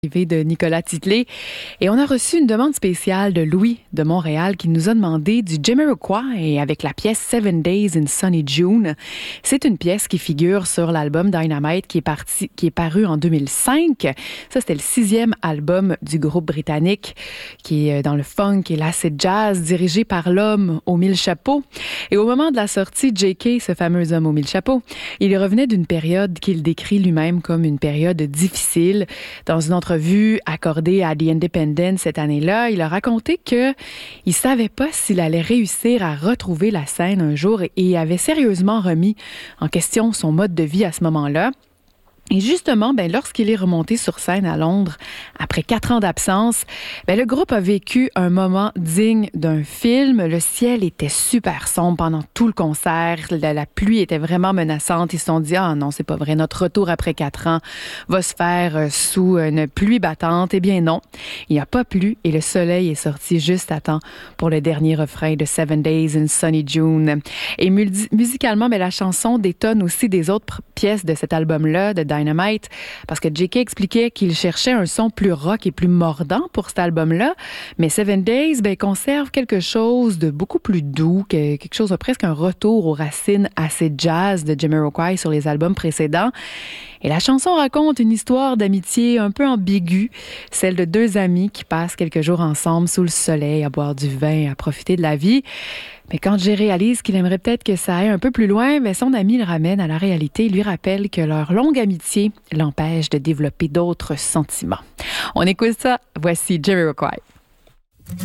De Nicolas Titley. Et on a reçu une demande spéciale de Louis de Montréal qui nous a demandé du Jamiroquai avec la pièce Seven Days in Sunny June. C'est une pièce qui figure sur l'album Dynamite qui est paru en 2005. Ça, c'était le 6e album du groupe britannique qui est dans le funk et l'acid jazz dirigé par l'homme aux 1000 chapeaux. Et au moment de la sortie, J.K., ce fameux homme aux 1000 chapeaux, il revenait d'une période qu'il décrit lui-même comme une période difficile. Dans une entrevue accordée à The Independent cette année-là, il a raconté qu'il ne savait pas s'il allait réussir à retrouver la scène un jour et avait sérieusement remis en question son mode de vie à ce moment-là. Et justement, lorsqu'il est remonté sur scène à Londres, après 4 ans d'absence, le groupe a vécu un moment digne d'un film. Le ciel était super sombre pendant tout le concert. La pluie était vraiment menaçante. Ils se sont dit, ah non, c'est pas vrai, notre retour après 4 ans va se faire sous une pluie battante. Eh bien non, il n'y a pas plu et le soleil est sorti juste à temps pour le dernier refrain de Seven Days in Sunny June. Et musicalement, la chanson détonne aussi des autres pièces de cet album-là, de Dynamite, parce que J.K. expliquait qu'il cherchait un son plus rock et plus mordant pour cet album-là, mais Seven Days conserve quelque chose de beaucoup plus doux, quelque chose de presque un retour aux racines assez jazz de Jamiroquai sur les albums précédents. Et la chanson raconte une histoire d'amitié un peu ambiguë, celle de 2 amis qui passent quelques jours ensemble sous le soleil à boire du vin, à profiter de la vie. Mais quand Jay réalise qu'il aimerait peut-être que ça aille un peu plus loin, son ami le ramène à la réalité et lui rappelle que leur longue amitié l'empêche de développer d'autres sentiments. On écoute ça. Voici Jamiroquai.